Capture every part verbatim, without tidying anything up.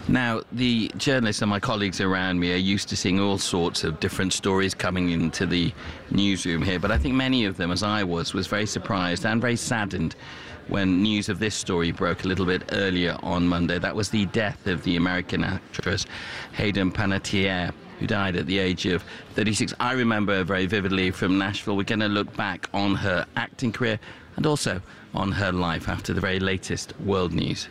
Now, the journalists and my colleagues around me are used to seeing all sorts of different stories coming into the newsroom here, but I think many of them, as I was, was very surprised and very saddened when news of this story broke a little bit earlier on Monday. That was the death of the American actress Hayden Panettiere, who died at the age of thirty-six. I remember her very vividly from Nashville. We're going to look back on her acting career and also on her life after the very latest world news.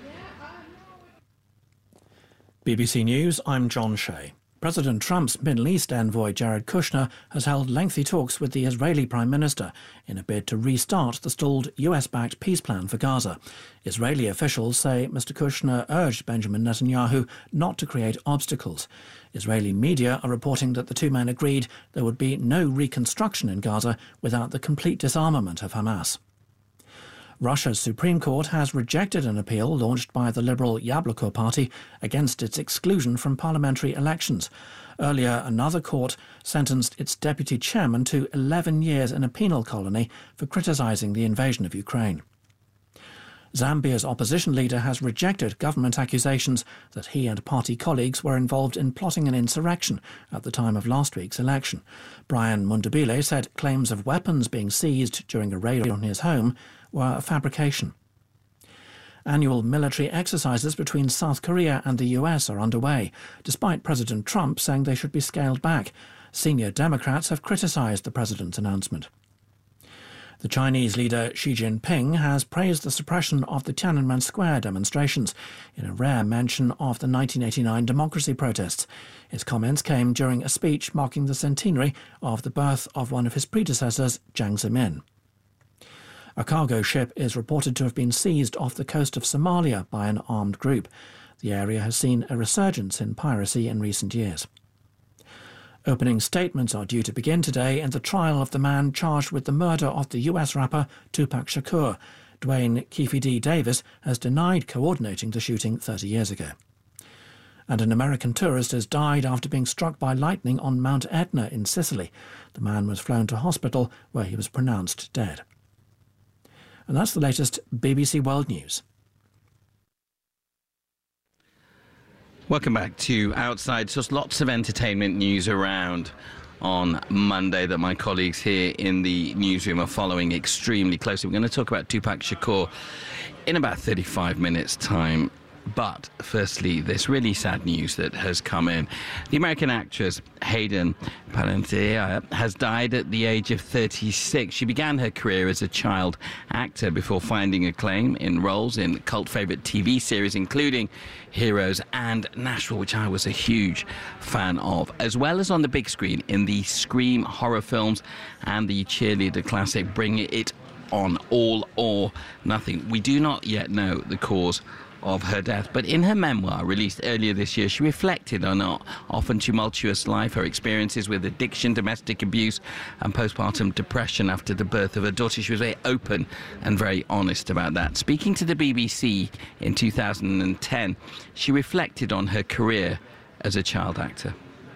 B B C News, I'm John Shea. President Trump's Middle East envoy Jared Kushner has held lengthy talks with the Israeli Prime Minister in a bid to restart the stalled U S-backed peace plan for Gaza. Israeli officials say Mister Kushner urged Benjamin Netanyahu not to create obstacles. Israeli media are reporting that the two men agreed there would be no reconstruction in Gaza without the complete disarmament of Hamas. Russia's Supreme Court has rejected an appeal launched by the Liberal Yabloko party against its exclusion from parliamentary elections. Earlier, another court sentenced its deputy chairman to eleven years in a penal colony for criticising the invasion of Ukraine. Zambia's opposition leader has rejected government accusations that he and party colleagues were involved in plotting an insurrection at the time of last week's election. Brian Mundabile said claims of weapons being seized during a raid on his home were a fabrication. Annual military exercises between South Korea and the U S are underway, despite President Trump saying they should be scaled back. Senior Democrats have criticised the president's announcement. The Chinese leader Xi Jinping has praised the suppression of the Tiananmen Square demonstrations in a rare mention of the nineteen eighty-nine democracy protests. His comments came during a speech marking the centenary of the birth of one of his predecessors, Jiang Zemin. A cargo ship is reported to have been seized off the coast of Somalia by an armed group. The area has seen a resurgence in piracy in recent years. Opening statements are due to begin today in the trial of the man charged with the murder of the U S rapper Tupac Shakur. Dwayne Keefe D. Davis has denied coordinating the shooting thirty years ago. And an American tourist has died after being struck by lightning on Mount Etna in Sicily. The man was flown to hospital where he was pronounced dead. And that's the latest B B C World News. Welcome back to Outside. Just lots of entertainment news around on Monday that my colleagues here in the newsroom are following extremely closely. We're going to talk about Tupac Shakur in about thirty-five minutes' time. But firstly, this really sad news that has come in. The American actress Hayden Panettiere has died at the age of thirty-six. She began her career as a child actor before finding acclaim in roles in cult favourite T V series, including Heroes and Nashville, which I was a huge fan of, as well as on the big screen in the Scream horror films and the cheerleader classic Bring It On, All or Nothing. We do not yet know the cause of her death, but in her memoir released earlier this year, she reflected on her often tumultuous life, her experiences with addiction, domestic abuse and postpartum depression after the birth of her daughter. She was very open and very honest about that. Speaking to the B B C in two thousand ten, she reflected on her career as a child actor.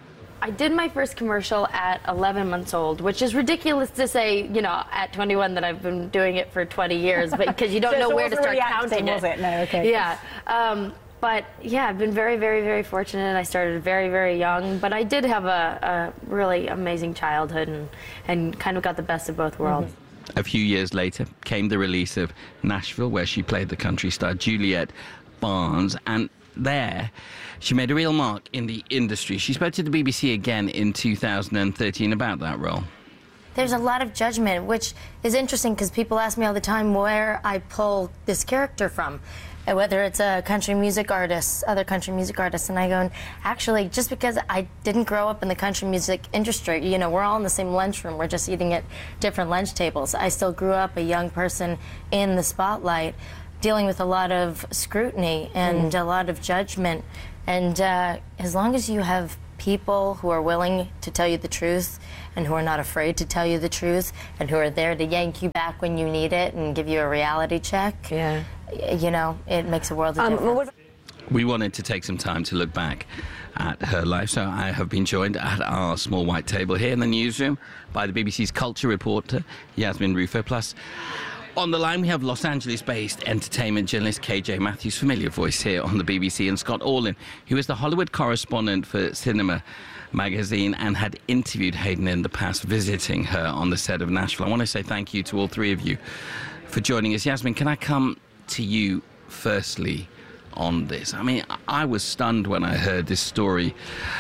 I did my first commercial at eleven months old, which is ridiculous to say, you know, at twenty-one that I've been doing it for twenty years, but because you don't so know so where to start really counting acting, it. Was it? No, okay. Yeah. Um, but yeah, I've been very, very, very fortunate. I started very, very young, but I did have a, a really amazing childhood and, and kind of got the best of both worlds. Mm-hmm. A few years later came the release of Nashville, where she played the country star Juliet Barnes, and there she made a real mark in the industry. She spoke to the B B C again in two thousand thirteen about that role. There's a lot of judgment, which is interesting because people ask me all the time where I pull this character from, and whether it's a country music artist, other country music artists, and I go, actually, just because I didn't grow up in the country music industry, you know, we're all in the same lunchroom, we're just eating at different lunch tables. I still grew up a young person in the spotlight, dealing with a lot of scrutiny and mm. a lot of judgment. And uh, as long as you have people who are willing to tell you the truth and who are not afraid to tell you the truth and who are there to yank you back when you need it and give you a reality check, yeah. you know, it makes a world of um, difference. We wanted to take some time to look back at her life, so I have been joined at our small white table here in the newsroom by the B B C's culture reporter, Yasmin Rufo, plus On the line, we have Los Angeles-based entertainment journalist K J Matthews, familiar voice here on the B B C, and Scott Orlin, who is the Hollywood correspondent for Cinema magazine and had interviewed Hayden in the past, visiting her on the set of Nashville. I want to say thank you to all three of you for joining us. Yasmin, can I come to you firstly on this? I mean, I was stunned when I heard this story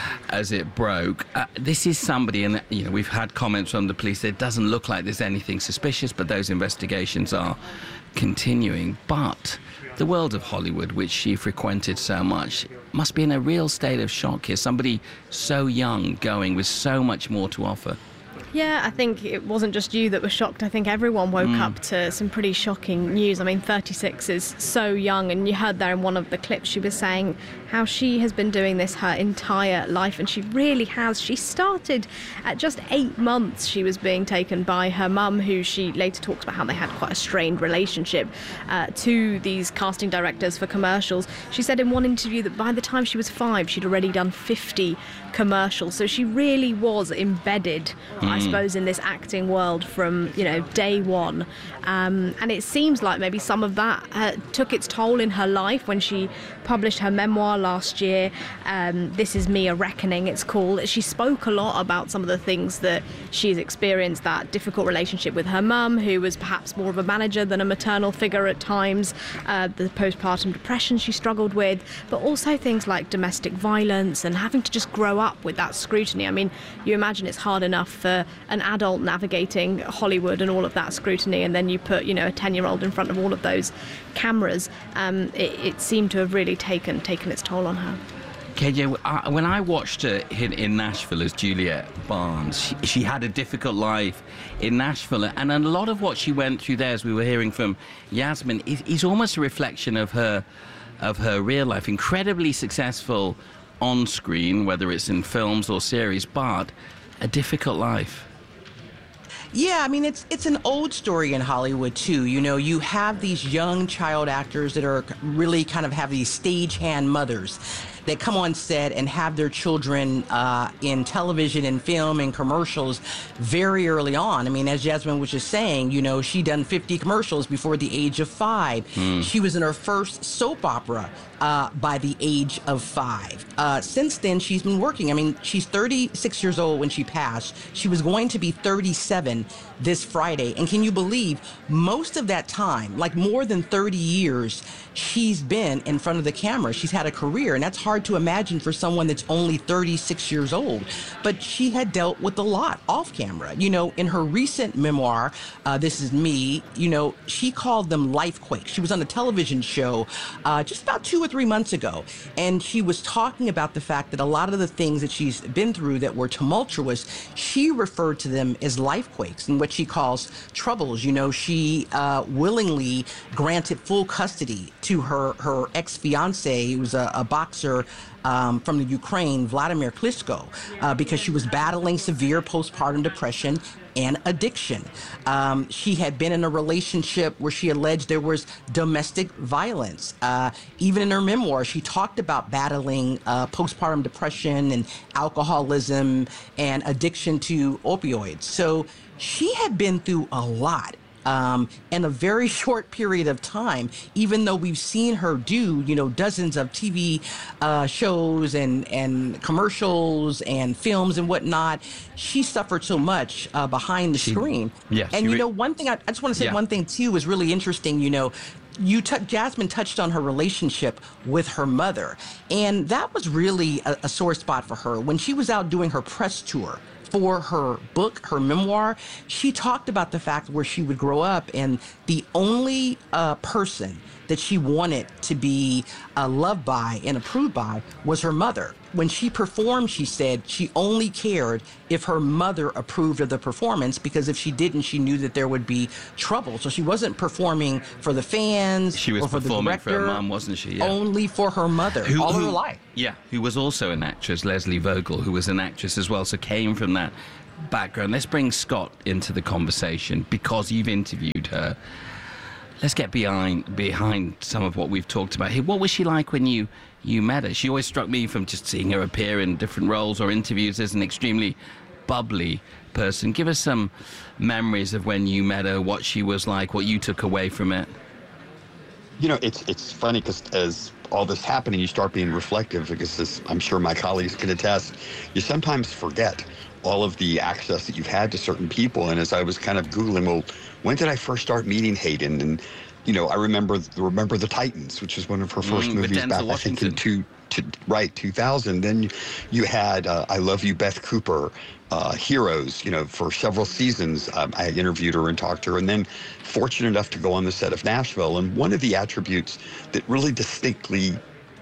as it broke. Uh, this is somebody, and you know, we've had comments from the police that it doesn't look like there's anything suspicious, but those investigations are continuing. But the world of Hollywood, which she frequented so much, must be in a real state of shock here. Somebody so young going with so much more to offer. Yeah, I think it wasn't just you that was shocked. I think everyone woke mm. up to some pretty shocking news. I mean, thirty-six is so young, and you heard there in one of the clips she was saying how she has been doing this her entire life, and she really has. She started at just eight months. She was being taken by her mum, who she later talks about how they had quite a strained relationship, uh, to these casting directors for commercials. She said in one interview that by the time she was five, she'd already done fifty commercials. So she really was embedded, mm. I suppose, in this acting world from, you know, day one. Um, and it seems like maybe some of that uh, took its toll in her life when she published her memoir last year. Um, This Is Me, A Reckoning, it's called. She spoke a lot about some of the things that she's experienced, that difficult relationship with her mum, who was perhaps more of a manager than a maternal figure at times, uh, the postpartum depression she struggled with, but also things like domestic violence and having to just grow up with that scrutiny. I mean, you imagine it's hard enough for an adult navigating Hollywood and all of that scrutiny, and then you put, you know, a ten-year-old in front of all of those cameras. Um, it, it seemed to have really taken taken its toll on her. K J, I, when I watched her in, in Nashville as Juliet Barnes, she, she had a difficult life in Nashville, and a lot of what she went through there, as we were hearing from Yasmin, is, is almost a reflection of her of her real life. Incredibly successful on screen, whether it's in films or series, but a difficult life. Yeah, I mean, it's it's an old story in Hollywood, too. You know, you have these young child actors that are really kind of have these stagehand mothers that come on set and have their children uh, in television and film and commercials very early on. I mean, as Yasmin was just saying, you know, she done fifty commercials before the age of five. Mm. She was in her first soap opera uh, by the age of five. Uh, since then, she's been working. I mean, she's thirty-six years old when she passed. She was going to be thirty-seven this Friday. And can you believe most of that time, like more than thirty years, she's been in front of the camera. She's had a career, and that's hard to imagine for someone that's only thirty-six years old. But she had dealt with a lot off camera. You know, in her recent memoir, uh, This Is Me, you know, she called them life quakes. She was on a television show uh, just about two or three months ago, and she was talking about the fact that a lot of the things that she's been through that were tumultuous, she referred to them as life quakes and what she calls troubles. You know, she uh, willingly granted full custody to her, her ex-fiance, who was a, a boxer um, from the Ukraine, Vladimir Klitschko, uh, because she was battling severe postpartum depression and addiction. Um, she had been in a relationship where she alleged there was domestic violence. Uh, even in her memoir, she talked about battling uh, postpartum depression and alcoholism and addiction to opioids. So she had been through a lot. Um, in a very short period of time, even though we've seen her do, you know, dozens of T V uh, shows and, and commercials and films and whatnot, she suffered so much uh, behind the she, screen. Yes, and, you know, one thing, I, I just want to say yeah. one thing, too, is really interesting, you know, You t- Jasmine touched on her relationship with her mother, and that was really a, a sore spot for her. When she was out doing her press tour for her book, her memoir, she talked about the fact where she would grow up, and the only uh, person that she wanted to be uh, loved by and approved by was her mother. When she performed, she said she only cared if her mother approved of the performance, because if she didn't, she knew that there would be trouble. So she wasn't performing for the fans she was or for the performing director. for her mom, wasn't she? Yeah. Only for her mother, who, all who, her life. Yeah, who was also an actress, Leslie Vogel, who was an actress as well, so came from that background. Let's bring Scott into the conversation because you've interviewed her. Let's get behind behind some of what we've talked about here. What was she like when you, you met her? She always struck me, from just seeing her appear in different roles or interviews, as an extremely bubbly person. Give us some memories of when you met her, what she was like, what you took away from it. You know, it's it's funny because as all this happening, you start being reflective because, as I'm sure my colleagues can attest, you sometimes forget all of the access that you've had to certain people. And as I was kind of Googling, well, when did I first start meeting Hayden? And, you know, I remember remember The Titans, which was one of her first mm, movies back, I think, in two, two, right, two thousand. Then you, you had uh, I Love You, Beth Cooper, uh, Heroes, you know, for several seasons. Um, I interviewed her and talked to her. And then fortunate enough to go on the set of Nashville. And one of the attributes that really distinctly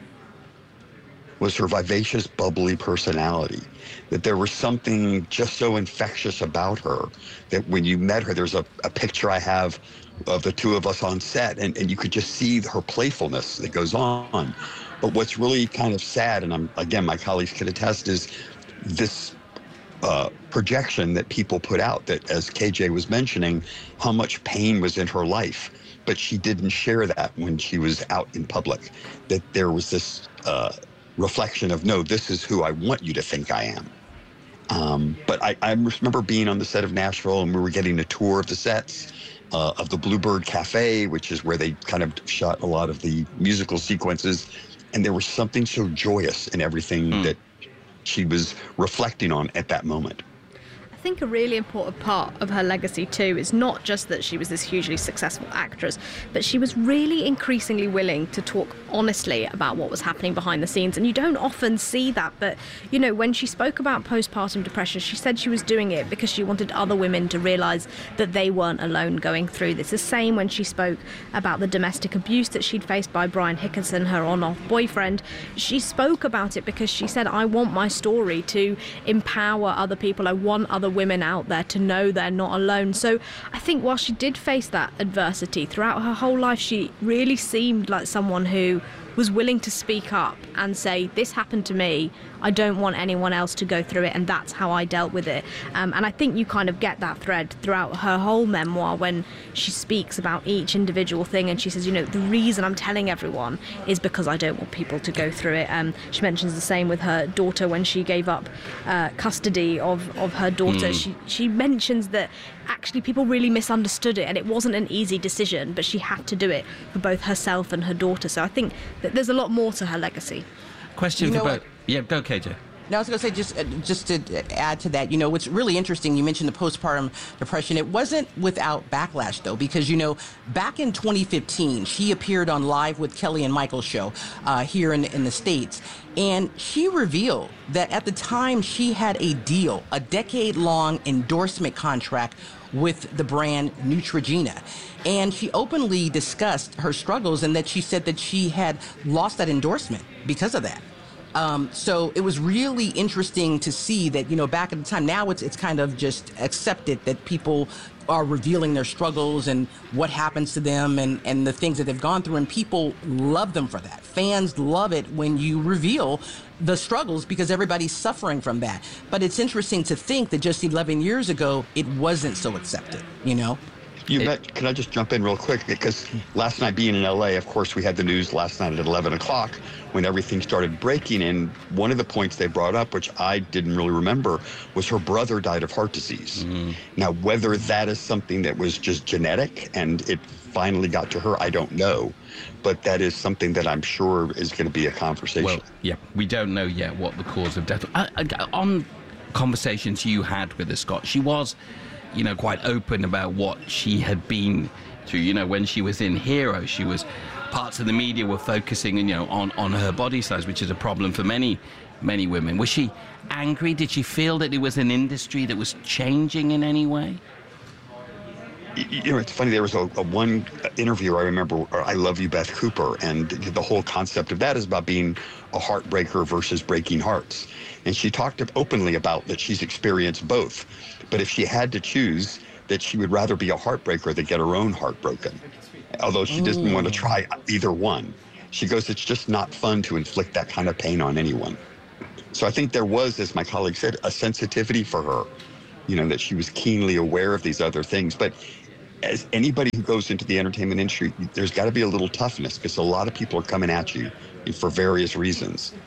was her vivacious, bubbly personality, that there was something just so infectious about her that when you met her, there's a, a picture I have of the two of us on set, and, and you could just see her playfulness that goes on. But what's really kind of sad, and I'm, again, my colleagues can attest, is this uh, projection that people put out that, as K J was mentioning, how much pain was in her life. But she didn't share that when she was out in public, that there was this uh, reflection of, no, this is who I want you to think I am. Um, but I, I remember being on the set of Nashville, and we were getting a tour of the sets uh, of the Bluebird Cafe, which is where they kind of shot a lot of the musical sequences. And there was something so joyous in everything mm. that she was reflecting on at that moment. I think a really important part of her legacy too is not just that she was this hugely successful actress, but she was really increasingly willing to talk honestly about what was happening behind the scenes. And you don't often see that, but you know, when she spoke about postpartum depression, she said she was doing it because she wanted other women to realise that they weren't alone going through this. The same when she spoke about the domestic abuse that she'd faced by Brian Hickinson, her on-off boyfriend. She spoke about it because she said, I want my story to empower other people. I want other women out there to know they're not alone. So I think while she did face that adversity throughout her whole life, she really seemed like someone who was willing to speak up and say, this happened to me, I don't want anyone else to go through it, and that's how I dealt with it. Um, and I think you kind of get that thread throughout her whole memoir when she speaks about each individual thing, and she says, you know, the reason I'm telling everyone is because I don't want people to go through it. Um, she mentions the same with her daughter when she gave up uh, custody of, of her daughter. Mm. She, she mentions that actually people really misunderstood it, and it wasn't an easy decision, but she had to do it for both herself and her daughter. So I think that there's a lot more to her legacy. Question you for both. What? Yeah, go, K J. No, I was going to say, just uh, just to add to that, you know, what's really interesting, you mentioned the postpartum depression. It wasn't without backlash, though, because, you know, back in twenty fifteen, she appeared on Live with Kelly and Michael's show uh, here in, in the States. And she revealed that at the time she had a deal, a decade-long endorsement contract with the brand Neutrogena. And she openly discussed her struggles, and that she said that she had lost that endorsement because of that. Um, so it was really interesting to see that, you know, back at the time, now it's it's kind of just accepted that people are revealing their struggles and what happens to them and, and the things that they've gone through, and people love them for that. Fans love it when you reveal the struggles because everybody's suffering from that. But it's interesting to think that just eleven years ago, it wasn't so accepted, you know? You bet. Can I just jump in real quick? Because last night being in L A, of course, we had the news last night at eleven o'clock when everything started breaking. And one of the points they brought up, which I didn't really remember, was her brother died of heart disease. Mm-hmm. Now, whether that is something that was just genetic and it finally got to her, I don't know. But that is something that I'm sure is going to be a conversation. Well, yeah, we don't know yet what the cause of death was. Uh, on conversations you had with her, Scott, she was, you know, quite open about what she had been through. You know, when she was in Hero, she was, parts of the media were focusing, you know, on, on her body size, which is a problem for many, many women. Was she angry? Did she feel that it was an industry that was changing in any way? You know, it's funny, there was a, a one interview I remember, I Love You, Beth Cooper, and the whole concept of that is about being a heartbreaker versus breaking hearts. And she talked openly about that she's experienced both. But if she had to choose, that she would rather be a heartbreaker than get her own heart broken. Although she doesn't mm. want to try either one. She goes, it's just not fun to inflict that kind of pain on anyone. So I think there was, as my colleague said, a sensitivity for her, you know, that she was keenly aware of these other things. But as anybody who goes into the entertainment industry, there's got to be a little toughness because a lot of people are coming at you for various reasons.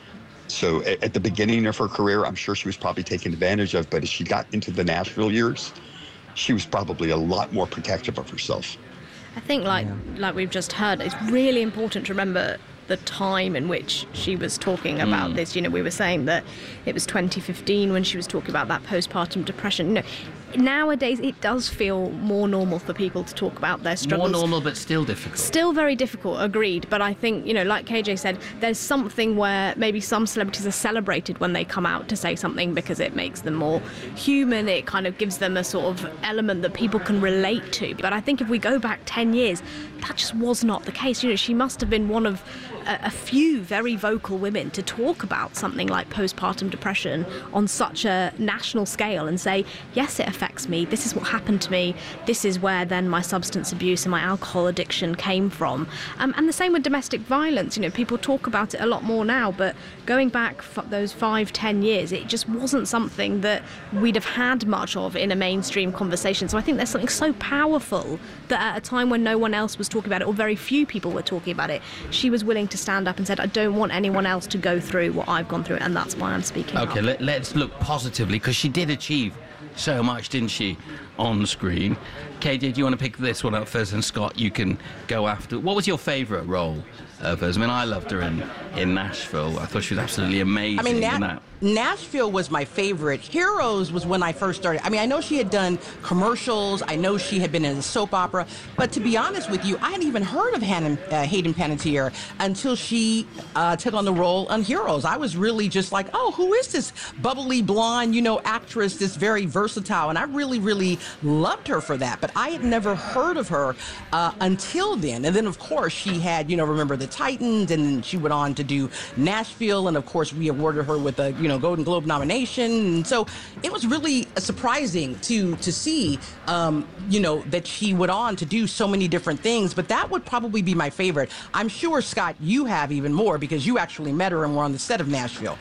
So at, at the beginning of her career, I'm sure she was probably taken advantage of, but as she got into the Nashville years, she was probably a lot more protective of herself. I think, like yeah. like we've just heard, it's really important to remember the time in which she was talking about mm. this. You know, we were saying that it was twenty fifteen when she was talking about that postpartum depression. You know, nowadays it does feel more normal for people to talk about their struggles. More normal, but still difficult. Still very difficult, agreed. But I think, you know, like K J said, there's something where maybe some celebrities are celebrated when they come out to say something because it makes them more human. It kind of gives them a sort of element that people can relate to. But I think if we go back ten years, that just was not the case. You know, she must have been one of a, a few very vocal women to talk about something like postpartum depression on such a national scale and say, yes, it affects me. This is what happened to me. This is where then my substance abuse and my alcohol addiction came from. Um, and the same with domestic violence. You know, people talk about it a lot more now, but going back f- those five, ten years, it just wasn't something that we'd have had much of in a mainstream conversation. So I think there's something so powerful that at a time when no one else was talking about it, or very few people were talking about it, she was willing to stand up and said, I don't want anyone else to go through what I've gone through, and that's why I'm speaking up. Okay, let, let's look positively, because she did achieve so much, didn't she, on screen. K J, do you want to pick this one up first, and Scott, you can go after. What was your favourite role of hers? I mean, I loved her in, in Nashville. I thought she was absolutely amazing I mean, Na- in that. Nashville was my favorite. Heroes was when I first started. I mean, I know she had done commercials. I know she had been in a soap opera. But to be honest with you, I hadn't even heard of Hannah, uh, Hayden Panettiere until she uh, took on the role on Heroes. I was really just like, oh, who is this bubbly blonde, you know, actress, this very versatile? And I really, really loved her for that. But I had never heard of her uh, until then. And then, of course, she had, you know, Remember the Titans, and then she went on to do Nashville. And, of course, we awarded her with a, you know, Golden Globe nomination. And so it was really surprising to to see, um, you know, that she went on to do so many different things. But that would probably be my favorite. I'm sure, Scott, you have even more because you actually met her and were on the set of Nashville.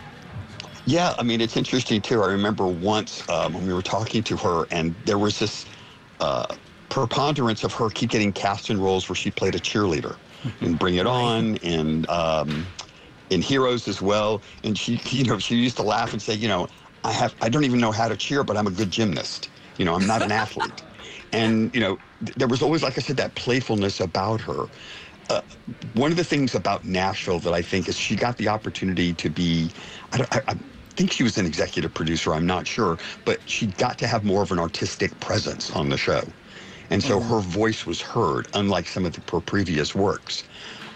Yeah, I mean, it's interesting, too. I remember once um, when we were talking to her, and there was this uh, preponderance of her keep getting cast in roles where she played a cheerleader and Bring It On and um, in Heroes as well. And she, you know, she used to laugh and say, you know, I have, I don't even know how to cheer, but I'm a good gymnast. You know, I'm not an athlete. And, you know, th- there was always, like I said, that playfulness about her. Uh, one of the things about Nashville that I think is she got the opportunity to be, I, don't, I, I think she was an executive producer, I'm not sure, but she got to have more of an artistic presence on the show. And so mm-hmm. her voice was heard, unlike some of the, her previous works.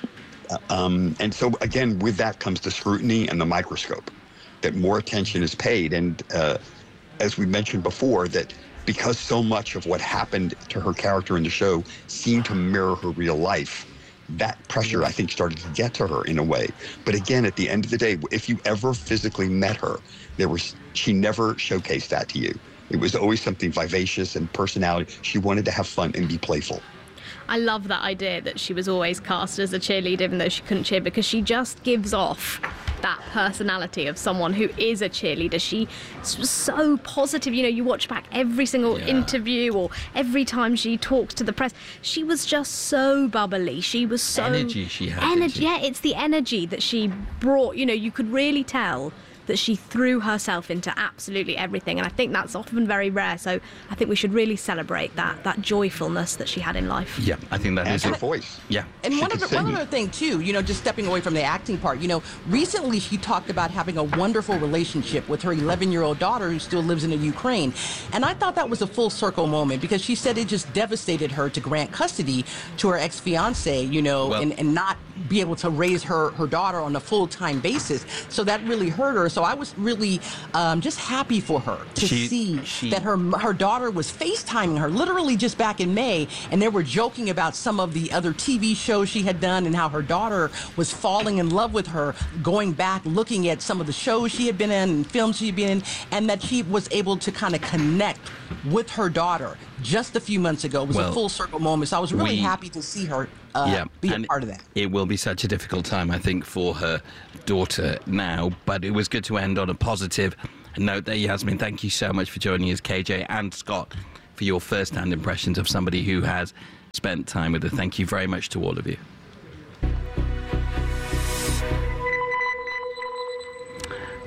Um, and so, again, with that comes the scrutiny and the microscope, that more attention is paid. And uh, as we mentioned before, that because so much of what happened to her character in the show seemed to mirror her real life, that pressure, I think, started to get to her in a way. But again, at the end of the day, if you ever physically met her, there was she never showcased that to you. It was always something vivacious and personality. She wanted to have fun and be playful. I love that idea that she was always cast as a cheerleader even though she couldn't cheer, because she just gives off that personality of someone who is a cheerleader. She was so positive. You know, you watch back every single yeah. interview or every time she talks to the press, she was just so bubbly. She was so... Energy she had. Energy, yeah, it's the energy that she brought. You know, you could really tell that she threw herself into absolutely everything, and I think that's often very rare. So I think we should really celebrate that that joyfulness that she had in life. Yeah, I think that and is her it. voice. Yeah, and she one other one other thing too, you know, just stepping away from the acting part. You know, recently she talked about having a wonderful relationship with her eleven-year-old daughter who still lives in the Ukraine, and I thought that was a full circle moment because she said it just devastated her to grant custody to her ex-fiance, you know, well, and and not be able to raise her her daughter on a full-time basis. So that really hurt her. So I was really um, just happy for her to she, see she, that her her daughter was FaceTiming her literally just back in May, and they were joking about some of the other T V shows she had done and how her daughter was falling in love with her, going back, looking at some of the shows she had been in and films she had been in, and that she was able to kind of connect with her daughter just a few months ago. It was well, a full circle moment. So I was really we, happy to see her uh, yeah, be a and part of that. It will be such a difficult time, I think, for her daughter now, but it was good to end on a positive note there, Yasmin. Thank you so much for joining us, K J and Scott, for your first-hand impressions of somebody who has spent time with her. Thank you very much to all of you.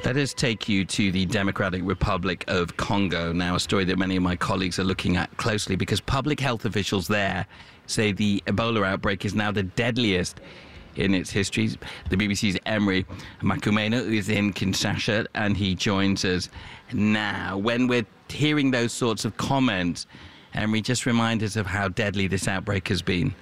Let us take you to the Democratic Republic of Congo now, a story that many of my colleagues are looking at closely because public health officials there say the Ebola outbreak is now the deadliest in its history. The B B C's Emery Makumenu is in Kinshasa and he joins us now. When we're hearing those sorts of comments, Emery, just remind us of how deadly this outbreak has been.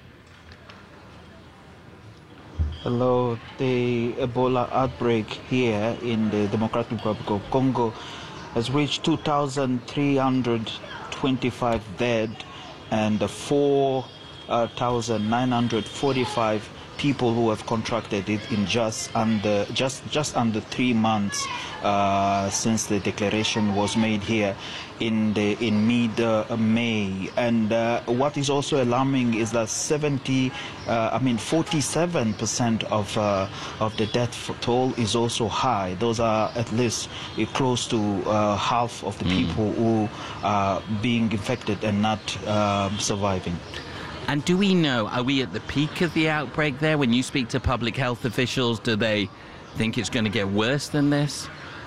Hello, the Ebola outbreak here in the Democratic Republic of Congo has reached two thousand three hundred twenty-five dead and four thousand nine hundred forty-five people who have contracted it in just under just just under three months uh, since the declaration was made here in the in mid uh, May. And uh, what is also alarming is that seventy, uh, I mean forty-seven percent of uh, of the death toll is also high. Those are at least uh, close to uh, half of the mm. people who are being infected and not uh, surviving. And do we know, are we at the peak of the outbreak there? When you speak to public health officials, do they think it's going to get worse than this?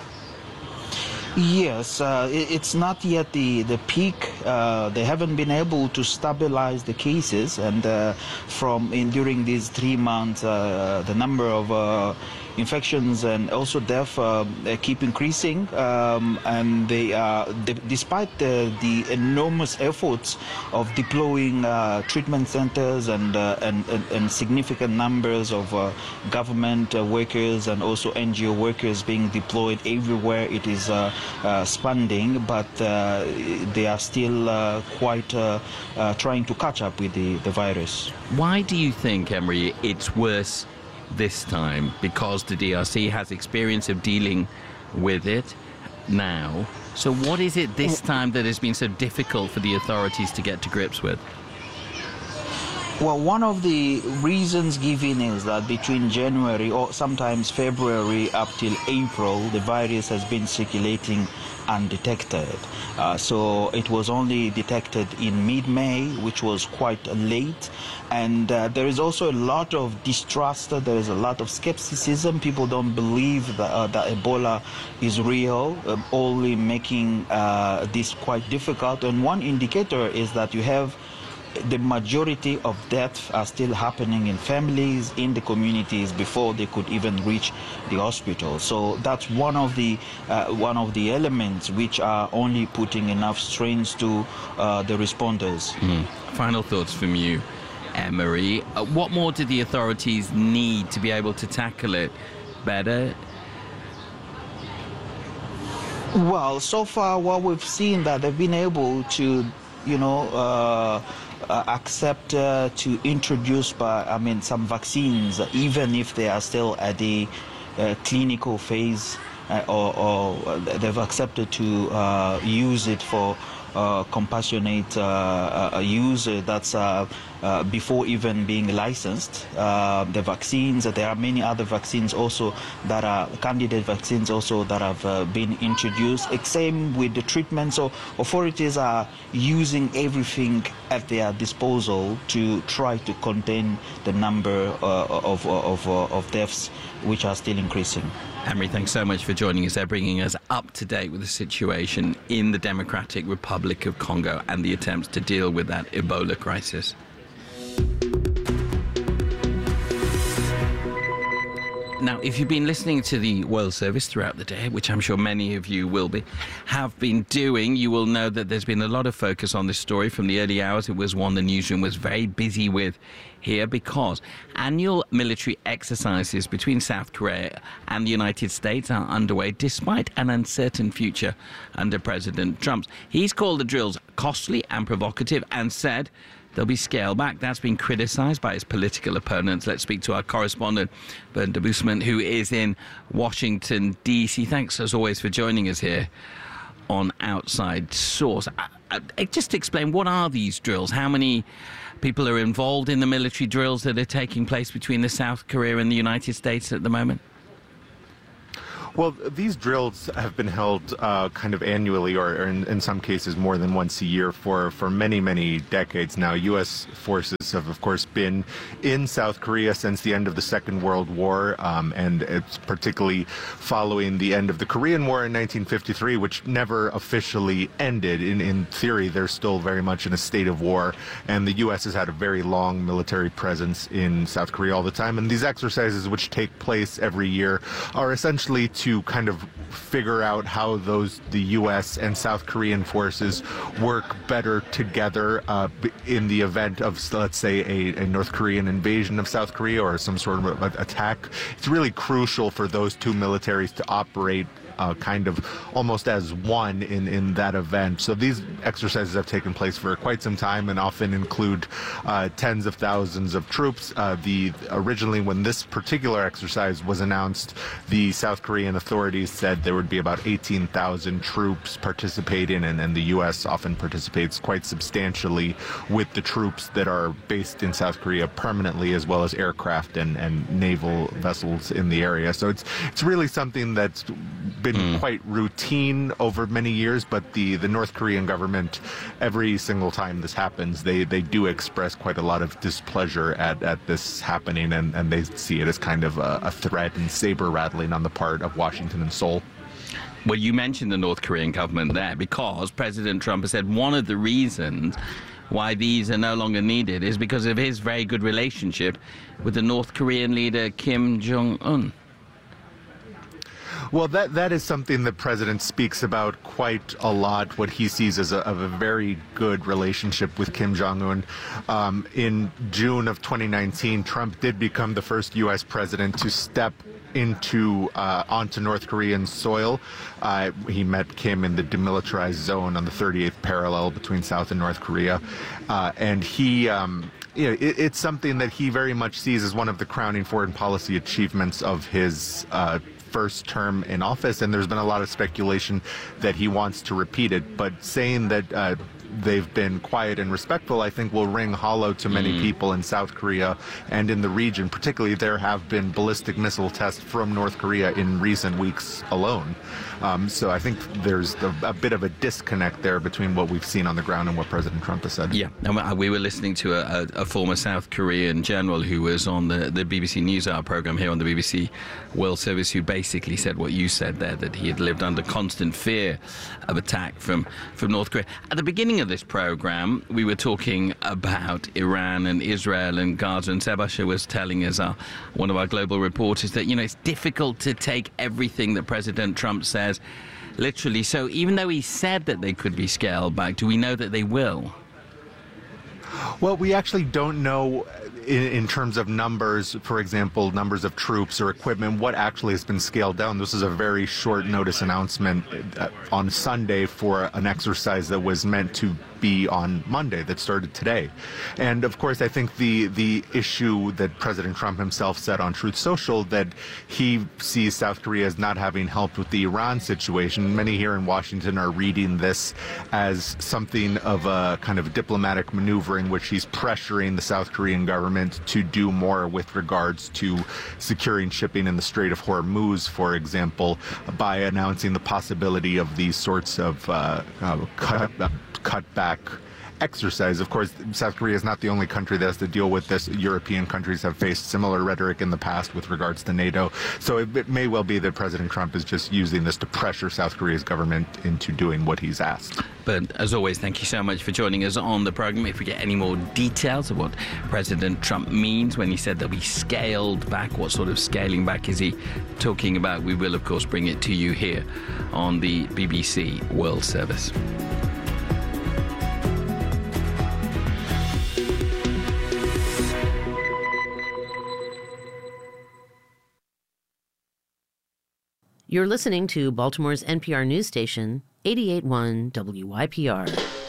Yes, uh, it, it's not yet the, the peak. Uh, they haven't been able to stabilize the cases, and uh, from in during these three months, uh, the number of uh, infections and also death uh, keep increasing, um, and they are, d despite the, the enormous efforts of deploying uh, treatment centers and, uh, and, and and significant numbers of uh, government uh, workers and also N G O workers being deployed everywhere it is uh, uh, expanding, but uh, they are still uh, quite uh, uh, trying to catch up with the, the virus. Why do you think, Emery, it's worse this time? Because the D R C has experience of dealing with it now. So what is it this time that has been so difficult for the authorities to get to grips with? Well, one of the reasons given is that between January or sometimes February up till April, the virus has been circulating undetected. Uh, so it was only detected in mid-May, which was quite late. And uh, there is also a lot of distrust. There is a lot of skepticism. People don't believe that, uh, that Ebola is real, uh, only making uh, this quite difficult. And one indicator is that you have the majority of deaths are still happening in families, in the communities, before they could even reach the hospital. So that's one of the uh, one of the elements which are only putting enough strains to uh, the responders. Mm. Final thoughts from you, Emery. Uh, what more do the authorities need to be able to tackle it better? Well, so far what we've seen that they've been able to, you know, uh, uh, accept uh, to introduce, by, I mean, some vaccines, even if they are still at the uh, clinical phase, uh, or, or they've accepted to uh, use it for uh, compassionate uh, uh, use. That's uh, uh, before even being licensed. Uh, the vaccines, there are many other vaccines also that are candidate vaccines also that have uh, been introduced. Same with the treatment. So authorities are using everything at their disposal to try to contain the number uh, of, of, of deaths, which are still increasing. Emery, thanks so much for joining us there, bringing us up to date with the situation in the Democratic Republic of Congo and the attempts to deal with that Ebola crisis. Now, if you've been listening to the World Service throughout the day, which I'm sure many of you will be, have been doing, you will know that there's been a lot of focus on this story from the early hours. It was one the newsroom was very busy with here because annual military exercises between South Korea and the United States are underway despite an uncertain future under President Trump. He's called the drills costly and provocative and said they'll be scaled back. That's been criticised by his political opponents. Let's speak to our correspondent, Bernd Debusmann, who is in Washington, D C. Thanks, as always, for joining us here on Outside Source. Uh, uh, just explain, what are these drills? How many people are involved in the military drills that are taking place between the South Korea and the United States at the moment? Well, these drills have been held uh, kind of annually, or, or in, in some cases more than once a year for, for many, many decades now. U S forces have, of course, been in South Korea since the end of the Second World War, um, and it's particularly following the end of the Korean War in nineteen fifty-three, which never officially ended. In, in theory, they're still very much in a state of war, and the U S has had a very long military presence in South Korea all the time. And these exercises, which take place every year, are essentially to kind of figure out how those the U S and South Korean forces work better together uh, in the event of, let's say, a, a North Korean invasion of South Korea or some sort of a, attack. It's really crucial for those two militaries to operate Uh, kind of almost as one in, in that event. So these exercises have taken place for quite some time and often include uh, tens of thousands of troops. Uh, the originally, when this particular exercise was announced, the South Korean authorities said there would be about eighteen thousand troops participating, and, and the U S often participates quite substantially with the troops that are based in South Korea permanently, as well as aircraft and, and naval vessels in the area. So it's it's really something that's been mm. quite routine over many years, but the, the North Korean government, every single time this happens, they, they do express quite a lot of displeasure at, at this happening, and, and they see it as kind of a, a threat and saber-rattling on the part of Washington and Seoul. Well, you mentioned the North Korean government there because President Trump has said one of the reasons why these are no longer needed is because of his very good relationship with the North Korean leader Kim Jong-un. Well, that that is something the president speaks about quite a lot, what he sees as a, of a very good relationship with Kim Jong-un. Um, in June of twenty nineteen, Trump did become the first U S president to step into uh, onto North Korean soil. Uh, he met Kim in the demilitarized zone on the thirty-eighth parallel between South and North Korea. Uh, and he... Um, You know, it, it's something that he very much sees as one of the crowning foreign policy achievements of his uh, first term in office, and there's been a lot of speculation that he wants to repeat it. But saying that uh, they've been quiet and respectful, I think will ring hollow to many mm. people in South Korea and in the region. Particularly, there have been ballistic missile tests from North Korea in recent weeks alone. Um, so I think there's the, a bit of a disconnect there between what we've seen on the ground and what President Trump has said. Yeah, and we were listening to a, a, a former South Korean general who was on the, the B B C NewsHour program here on the B B C World Service, who basically said what you said there, that he had lived under constant fear of attack from, from North Korea. At the beginning of this program, we were talking about Iran and Israel and Gaza, and Sebasha was telling us, uh, one of our global reporters, that, you know, it's difficult to take everything that President Trump says literally. So even though he said that they could be scaled back, do we know that they will? Well, we actually don't know in, in terms of numbers, for example, numbers of troops or equipment, what actually has been scaled down. This is a very short notice announcement on Sunday for an exercise that was meant to be on Monday, that started today. And of course, I think the the issue that President Trump himself said on Truth Social, that he sees South Korea as not having helped with the Iran situation. Many here in Washington are reading this as something of a kind of diplomatic maneuver in which he's pressuring the South Korean government to do more with regards to securing shipping in the Strait of Hormuz, for example, by announcing the possibility of these sorts of uh, uh, cut, uh, cutback exercise. Of course, South Korea is not the only country that has to deal with this. European countries have faced similar rhetoric in the past with regards to NATO. So it, it may well be that President Trump is just using this to pressure South Korea's government into doing what he's asked. But as always, thank you so much for joining us on the program. If we get any more details of what President Trump means when he said they'll be scaled back, what sort of scaling back is he talking about, we will, of course, bring it to you here on the B B C World Service. You're listening to Baltimore's N P R news station, eighty-eight point one W Y P R.